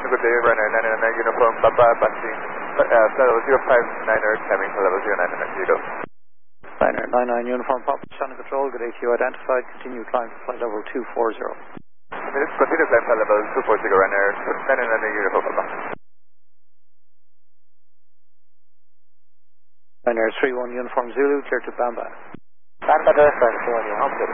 Good day, runner 999 uniform, Papa, passing, level 059er, cabin to level 0990. Liner 99 uniform, Papa, Channel Control, good AQ identified, continue climb to flight level 240. Continue climb to level 240, runner 999 uniform, Papa. Liner 31 uniform Zulu, clear to Bamba. Bamba to Western, 31 uniform Zulu.